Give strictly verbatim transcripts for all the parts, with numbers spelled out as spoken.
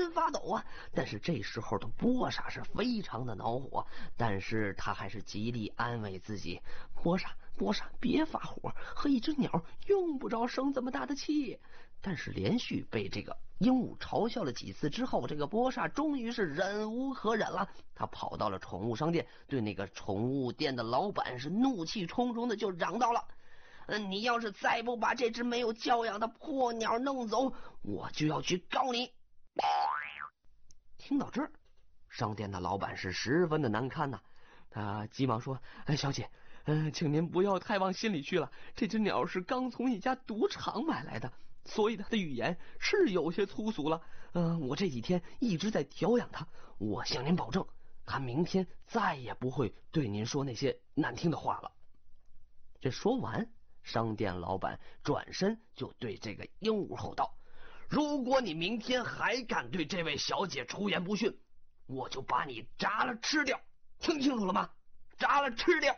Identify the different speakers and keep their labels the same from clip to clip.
Speaker 1: 身发抖啊。但是这时候的波莎是非常的恼火，但是他还是极力安慰自己：波莎，波莎，别发火，和一只鸟用不着生这么大的气。但是连续被这个鹦鹉嘲笑了几次之后，这个波莎终于是忍无可忍了。他跑到了宠物商店，对那个宠物店的老板是怒气冲冲的就嚷道了：嗯，你要是再不把这只没有教养的破鸟弄走，我就要去告你。听到这儿，商店的老板是十分的难堪呐、啊，他急忙说：哎，小姐，嗯、呃，请您不要太往心里去了，这只鸟是刚从一家赌场买来的，所以它的语言是有些粗俗了。嗯、呃，我这几天一直在调养它，我向您保证，它明天再也不会对您说那些难听的话了。这说完，商店老板转身就对这个鹦鹉吼道：如果你明天还敢对这位小姐出言不逊，我就把你炸了吃掉，听清楚了吗？炸了吃掉。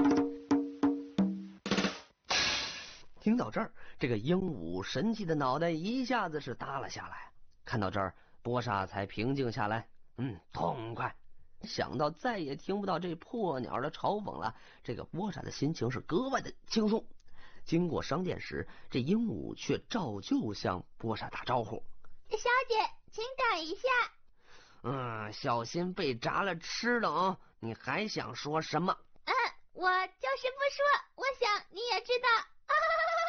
Speaker 1: 听到这儿，这个鹦鹉神气的脑袋一下子是耷了下来。看到这儿，波莎才平静下来，嗯，痛快。想到再也听不到这破鸟的嘲讽了，这个波莎的心情是格外的轻松。经过商店时，这鹦鹉却照旧向波莎打招呼：
Speaker 2: 小姐，请等一下。
Speaker 1: 嗯，小心被炸了吃了啊！你还想说什么？
Speaker 2: 嗯，我就是不说，我想你也知道。